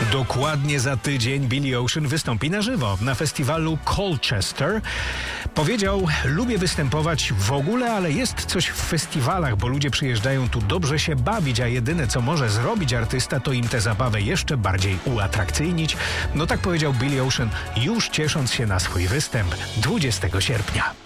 Dokładnie za tydzień Billy Ocean wystąpi na żywo na festiwalu Colchester. Powiedział: lubię występować w ogóle, ale jest coś w festiwalach, bo ludzie przyjeżdżają tu dobrze się bawić, a jedyne co może zrobić artysta, to im tę zabawę jeszcze bardziej uatrakcyjnić. No tak powiedział Billy Ocean, już ciesząc się na swój występ 20 sierpnia.